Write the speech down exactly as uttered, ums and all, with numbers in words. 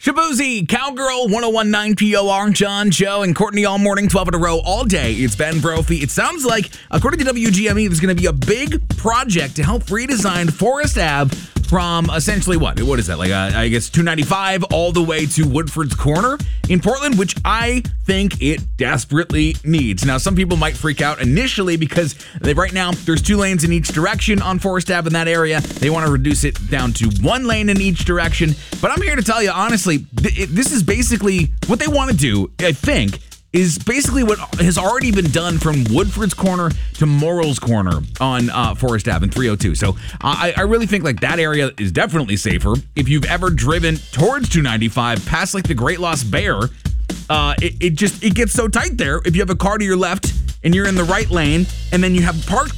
Shabuzi, Cowgirl, one oh one point nine P O R, John, Joe, and Courtney all morning, twelve in a row, all day. It's Ben Brophy. It sounds like, according to W G M E, there's going to be a big project to help redesign Forest Ave from essentially what? What is that? Like, uh, I guess two ninety-five all the way to Woodford's Corner in Portland, which I think it desperately needs. Now, some people might freak out initially because they, right now there's two lanes in each direction on Forest Ave in that area. They want to reduce it down to one lane in each direction. But I'm here to tell you, honestly, th- it, this is basically what they want to do, I think, is basically what has already been done from Woodford's Corner to Morrill's Corner on uh, Forest Ave in three oh two. So uh, I, I really think like that area is definitely safer. If you've ever driven towards two ninety-five past like the Great Lost Bear, uh, it, it just it gets so tight there. If you have a car to your left and you're in the right lane and then you have parked